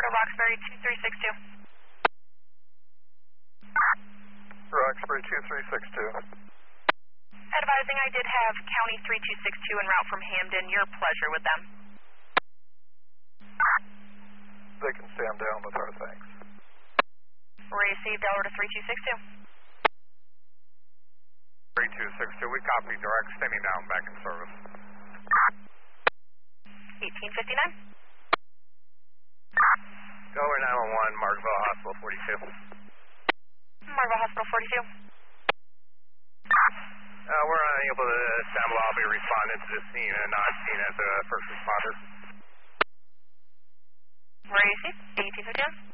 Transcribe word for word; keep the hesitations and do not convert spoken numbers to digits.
Roxbury two three six two. Roxbury two three six two. Advising I did have County three two six two en route from Hamden. Your pleasure with them. They can stand down with our thanks. Received, Delaware to three two six two. three two six two, we copy direct, standing down, back in service. eighteen fifty-nine. Delaware nine one one, Markville Hospital forty-two. Marville Hospital forty-two. Uh, we're unable to stand lobby respond into the scene and not seen as a first responder. Received, eighteen fifty-one.